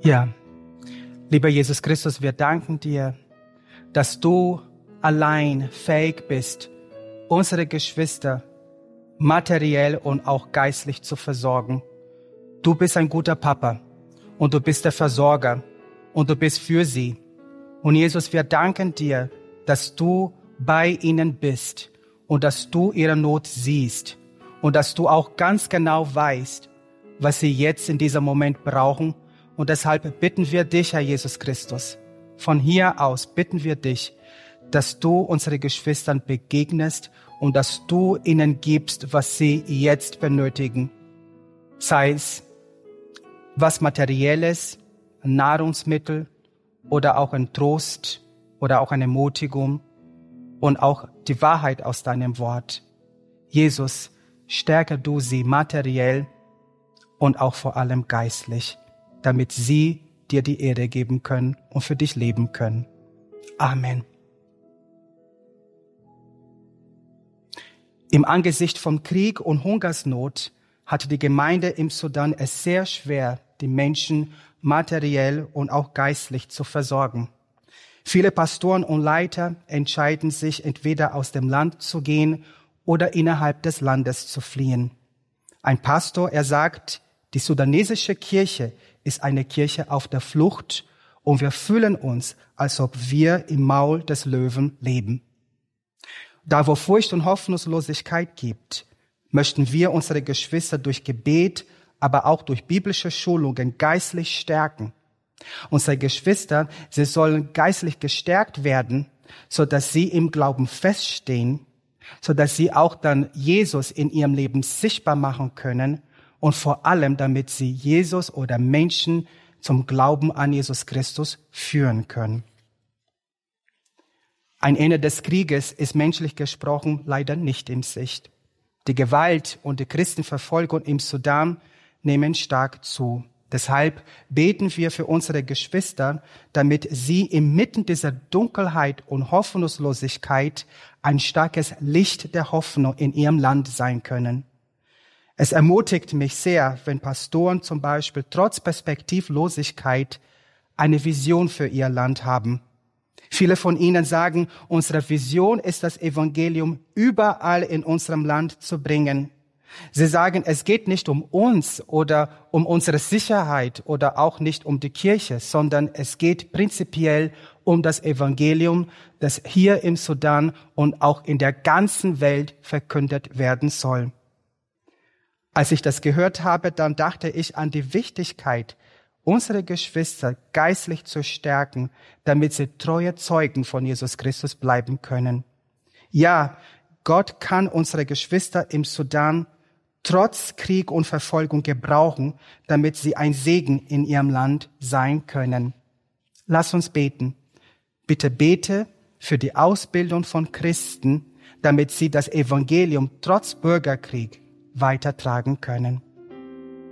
Ja, lieber Jesus Christus, wir danken dir, dass du allein fähig bist, unsere Geschwister materiell und auch geistlich zu versorgen. Du bist ein guter Papa und du bist der Versorger und du bist für sie. Und Jesus, wir danken dir, dass du bei ihnen bist und dass du ihre Not siehst und dass du auch ganz genau weißt, was sie jetzt in diesem Moment brauchen. Und deshalb bitten wir dich, Herr Jesus Christus, von hier aus bitten wir dich, dass du unsere Geschwistern begegnest und dass du ihnen gibst, was sie jetzt benötigen. Sei es was Materielles, Nahrungsmittel oder auch ein Trost oder auch eine Ermutigung und auch die Wahrheit aus deinem Wort. Jesus, stärke du sie materiell und auch vor allem geistlich, damit sie dir die Ehre geben können und für dich leben können. Amen. Im Angesicht von Krieg und Hungersnot hatte die Gemeinde im Sudan es sehr schwer, die Menschen materiell und auch geistlich zu versorgen. Viele Pastoren und Leiter entscheiden sich, entweder aus dem Land zu gehen oder innerhalb des Landes zu fliehen. Ein Pastor, er sagt, die sudanesische Kirche ist eine Kirche auf der Flucht und wir fühlen uns, als ob wir im Maul des Löwen leben. Da wo Furcht und Hoffnungslosigkeit gibt, möchten wir unsere Geschwister durch Gebet, aber auch durch biblische Schulungen geistlich stärken. Unsere Geschwister, sie sollen geistlich gestärkt werden, so dass sie im Glauben feststehen, so dass sie auch dann Jesus in ihrem Leben sichtbar machen können und vor allem, damit sie Jesus oder Menschen zum Glauben an Jesus Christus führen können. Ein Ende des Krieges ist menschlich gesprochen leider nicht in Sicht. Die Gewalt und die Christenverfolgung im Sudan nehmen stark zu. Deshalb beten wir für unsere Geschwister, damit sie inmitten dieser Dunkelheit und Hoffnungslosigkeit ein starkes Licht der Hoffnung in ihrem Land sein können. Es ermutigt mich sehr, wenn Pastoren zum Beispiel trotz Perspektivlosigkeit eine Vision für ihr Land haben. Viele von ihnen sagen, unsere Vision ist, das Evangelium überall in unserem Land zu bringen. Sie sagen, es geht nicht um uns oder um unsere Sicherheit oder auch nicht um die Kirche, sondern es geht prinzipiell um das Evangelium, das hier im Sudan und auch in der ganzen Welt verkündet werden soll. Als ich das gehört habe, dann dachte ich an die Wichtigkeit, unsere Geschwister geistlich zu stärken, damit sie treue Zeugen von Jesus Christus bleiben können. Ja, Gott kann unsere Geschwister im Sudan trotz Krieg und Verfolgung gebrauchen, damit sie ein Segen in ihrem Land sein können. Lass uns beten. Bitte bete für die Ausbildung von Christen, damit sie das Evangelium trotz Bürgerkrieg weitertragen können.